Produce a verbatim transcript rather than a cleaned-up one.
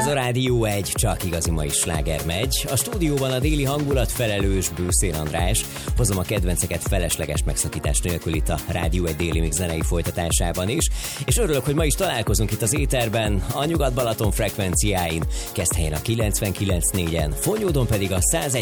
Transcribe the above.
a Rádió egy, csak igazi mai sláger megy. A stúdióban a déli hangulat felelős Bőszél András. Hozom a kedvenceket felesleges megszakítás nélkül itt a Rádió egy déli mix zenei folytatásában is. És örülök, hogy ma is találkozunk itt az éterben, a Nyugat-Balaton frekvenciáin. Keszthelyen a kilencvenkilenc négyen, Fonyódon pedig a száz egy